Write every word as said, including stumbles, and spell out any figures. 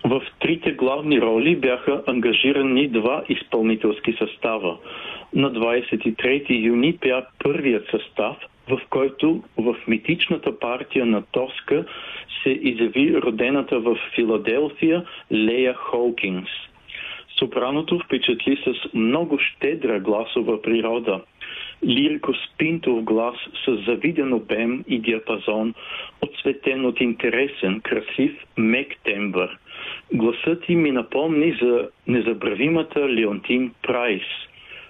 В трите главни роли бяха ангажирани два изпълнителски състава. На двадесет и трети юни пя първият състав, в който в митичната партия на Тоска се изяви родената в Филаделфия Лея Хоукинс. Сопраното впечатли с много щедра гласова природа. Лирико-спинтов глас с завиден обем и диапазон, отцветен от интересен, красив, мек тембър. Гласът им ми напомни за незабравимата Леонтин Прайс.